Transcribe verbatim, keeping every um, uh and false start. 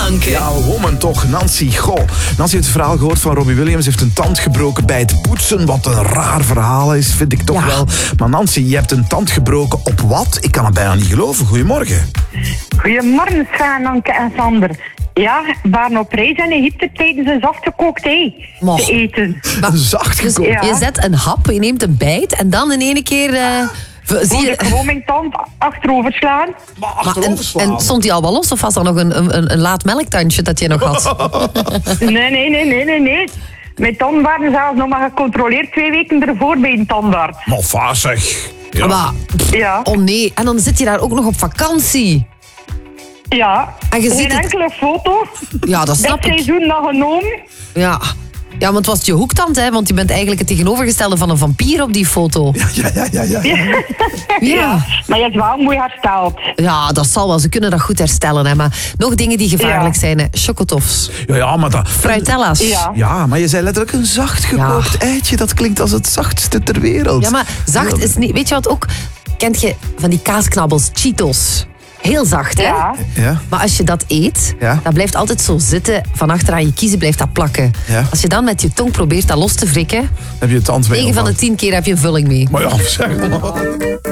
klanken. Ja, woman toch, Nancy. Goh, Nancy heeft het verhaal gehoord van Robbie Williams. Heeft een tand gebroken bij het poetsen. Wat een raar verhaal is, vind ik toch Ja. wel. Maar Nancy, je hebt een tand gebroken op wat? Ik kan het bijna niet geloven. Goedemorgen. Goedemorgen, Sven, Anke en Sander. Ja, we waren op reis in Egypte tijdens een zachtgekookt ei Moch. te eten. Zacht Dus gekookt. Ja. je zet een hap, je neemt een bijt en dan in één keer uh, zie Moet je... ik gewoon mijn tand achterover slaan? Maar Maar en, achterover slaan. en stond hij al wel los of was er nog een, een, een laat melktandje dat je nog had? Nee, nee, nee, nee, nee, nee. Mijn tanden waren zelfs nog maar gecontroleerd twee weken ervoor bij een tandarts. Maar vazig. Ja. Maar, pff, Ja, oh nee, en dan zit je daar ook nog op vakantie. ja. En je Geen ziet het- enkele foto. Ja, dat Dat snap ik. seizoen nog genomen. Ja. Ja, want het was je hoektand, hè? Want je bent eigenlijk het tegenovergestelde van een vampier op die foto. Ja, ja, ja, ja. ja. Ja. Maar je hebt wel mooi hersteld. Ja, dat zal wel. Ze kunnen dat goed herstellen. Hè. Maar nog dingen die gevaarlijk Ja. zijn. Hè. Chocotofs. Ja, ja, maar dat... Fruitella's. Ja. Ja, maar je zei letterlijk een zacht gekookt Ja. eitje. Dat klinkt als het zachtste ter wereld. Ja, maar zacht is niet... Weet je wat ook... Kent je van die kaasknabbels, Cheetos? Heel zacht, hè? Ja. Ja? Maar als je dat eet, Ja. dat blijft altijd zo zitten. Van achteraan je kiezen blijft dat plakken. Ja. Als je dan met je tong probeert dat los te wrikken... Heb je het tand mee? negen van de tien keer heb je een vulling mee. Maar ja, zeg maar.